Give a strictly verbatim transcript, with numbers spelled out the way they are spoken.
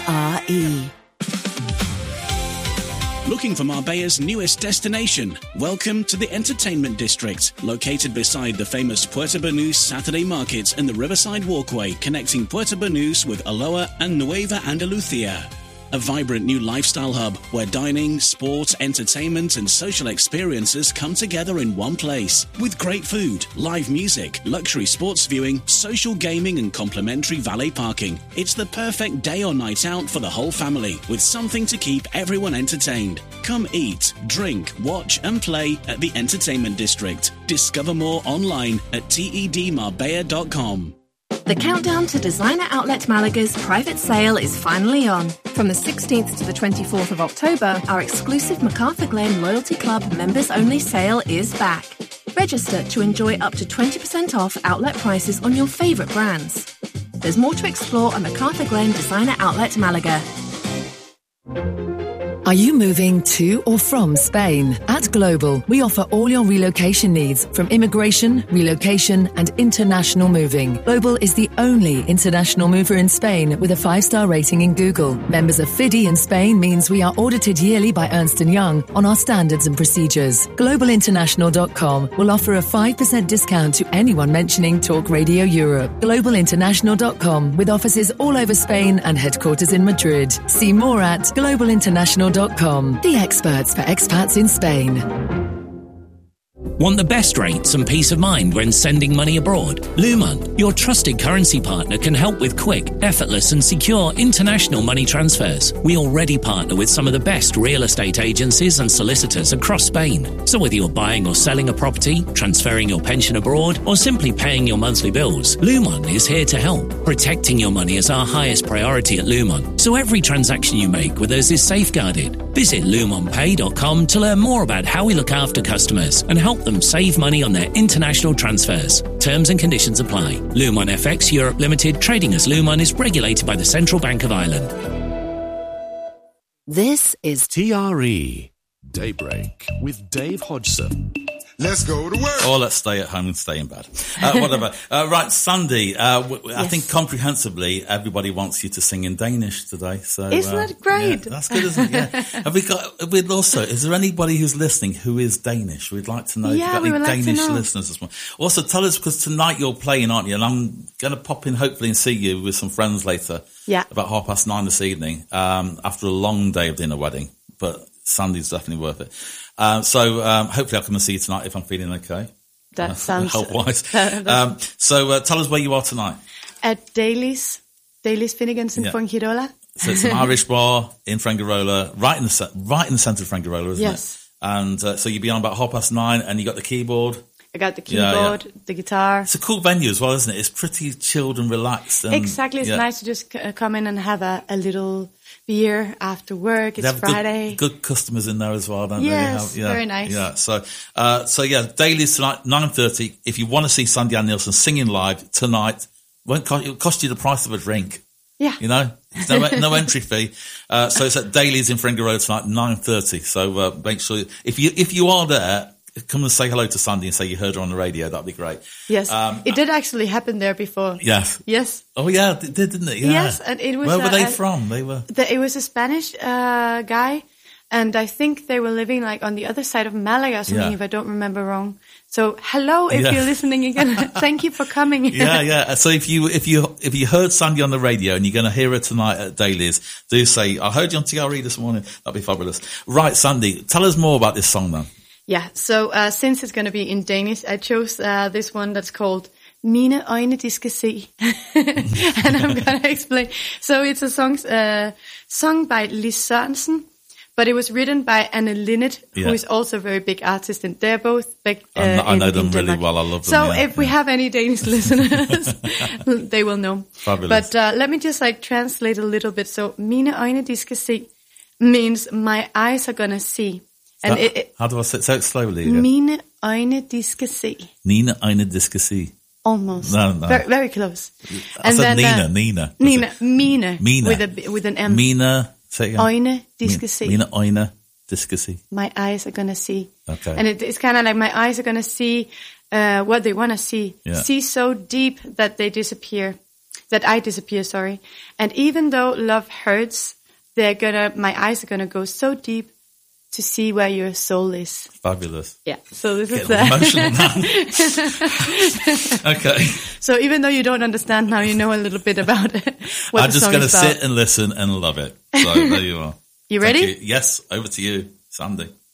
R E. Looking for Marbella's newest destination? Welcome to the Entertainment District, located beside the famous Puerto Banús Saturday Market and the Riverside Walkway, connecting Puerto Banús with Aloha and Nueva Andalucia. A vibrant new lifestyle hub where dining, sport, entertainment and social experiences come together in one place. With great food, live music, luxury sports viewing, social gaming and complimentary valet parking. It's the perfect day or night out for the whole family, with something to keep everyone entertained. Come eat, drink, watch and play at the Entertainment District. Discover more online at ted marbella dot com. The countdown to Designer Outlet Malaga's private sale is finally on. From the sixteenth to the twenty-fourth of October, our exclusive MacArthur Glen Loyalty Club members-only sale is back. Register to enjoy up to twenty percent off outlet prices on your favourite brands. There's more to explore on MacArthur Glen Designer Outlet Malaga. Are you moving to or from Spain? At Global, we offer all your relocation needs, from immigration, relocation, and international moving. Global is the only international mover in Spain with a five-star rating in Google. Members of F I D I in Spain means we are audited yearly by Ernst and Young on our standards and procedures. global international dot com will offer a five percent discount to anyone mentioning Talk Radio Europe. global international dot com, with offices all over Spain and headquarters in Madrid. See more at global international dot com, the experts for expats in Spain. Want the best rates and peace of mind when sending money abroad? Luman, your trusted currency partner, can help with quick, effortless and secure international money transfers. We already partner with some of the best real estate agencies and solicitors across Spain. So whether you're buying or selling a property, transferring your pension abroad, or simply paying your monthly bills, Luman is here to help. Protecting your money is our highest priority at Luman, so every transaction you make with us is safeguarded. Visit luman pay dot com to learn more about how we look after customers and help them save money on their international transfers. Terms and conditions apply. Luman F X Europe Limited, trading as Luman, is regulated by the Central Bank of Ireland. This is T R E Daybreak with Dave Hodgson. Let's go to work. Or let's stay at home and stay in bed. Uh, whatever. uh, right, Sandy, uh, w- yes. I think comprehensively everybody wants you to sing in Danish today. So Isn't uh, that great? Yeah, that's good, isn't it? Yeah. Have we got, we'd also, is there anybody who's listening who is Danish? We'd like to know Yeah, if you've we got would any like to Danish know. listeners this morning. Also, tell us, because tonight you're playing, aren't you? And I'm going to pop in hopefully and see you with some friends later. Yeah. About half past nine this evening, um, after a long day of dinner wedding. But Sunday's definitely worth it. Uh, so um, hopefully I'll come and see you tonight if I'm feeling okay. That uh, sounds health-wise. um, so uh, tell us where you are tonight. At Daly's, Daly's Finnegan's in Yeah. Fuengirola. So it's an Irish bar in Fuengirola, right in the ce- right in the centre of Fuengirola, isn't Yes. it? And uh, so you'll be on about half past nine, and you got the keyboard. I got the Yeah, keyboard, yeah. the guitar. It's a cool venue as well, isn't it? It's pretty chilled and relaxed. And, Exactly. It's yeah. nice to just c- come in and have a, a little beer after work. They It's have Friday. Good, good customers in there as well, don't Yes, they? Have, yeah, very nice. Yeah. So, uh, so yeah, Dailies tonight, nine thirty. If you want to see Sandy Ann Nielsen singing live tonight, won't cost, it'll cost you the price of a drink. Yeah. You know, there's no, no entry fee. Uh, so it's at Dailies in Fuengirola tonight, nine thirty. So, uh, make sure, if you, if you are there, come and say hello to Sandy and say you heard her on the radio. That'd be great. Yes. Um, it did actually happen there before. Yes. Yes. Oh yeah, it did, didn't it? Yeah. Yes. And it was, Where were uh, they uh, from? They were, The, it was a Spanish uh, guy, and I think they were living like on the other side of Malaga or something, Yeah. if I don't remember wrong. So hello, if Yeah. you're listening again. Thank you for coming. yeah, yeah. So if you, if you, if you heard Sandy on the radio and you're going to hear her tonight at Dailies, do say, I heard you on T R E this morning. That'd be fabulous. Right, Sandy, tell us more about this song then. Yeah, so uh, since it's going to be in Danish, I chose uh, this one that's called Mine øjne de skal se. And I'm going to explain. So it's a song, uh, sung by Lis Sørensen, but it was written by Anne Linnet, who Yeah. is also a very big artist, and they're both big. Uh, I know- I in, know them in really Denmark. well. I love them, So yeah, if we yeah. have any Danish listeners, they will know. Fabulous. But uh, let me just like translate a little bit. So Mine øjne de skal se means my eyes are gonna see. And That- it, it, how do I say it? Say it slowly. Again. Mine øjne de skal se. Nina Eine Discussie. Almost. No, no. Very, very close. I said Nina, uh, Nina. Nina, Mine. Mina. With a, with an M. Mina, say it again. Øjne, de skal se. Mina Eine Discussie. My eyes are gonna see. Okay. And it, it's kind of like my eyes are gonna see uh, what they want to see. Yeah. See so deep that they disappear. that I disappear, sorry. And even though love hurts, they're gonna, my eyes are gonna go so deep to see where your soul is. Fabulous. Yeah. So this Get is uh, emotional now. Okay. So even though you don't understand now, you know a little bit about it. What I'm the just song going to is about. sit and listen and love it. So there you are. You Thank ready? you. Yes, over to you, Sandy.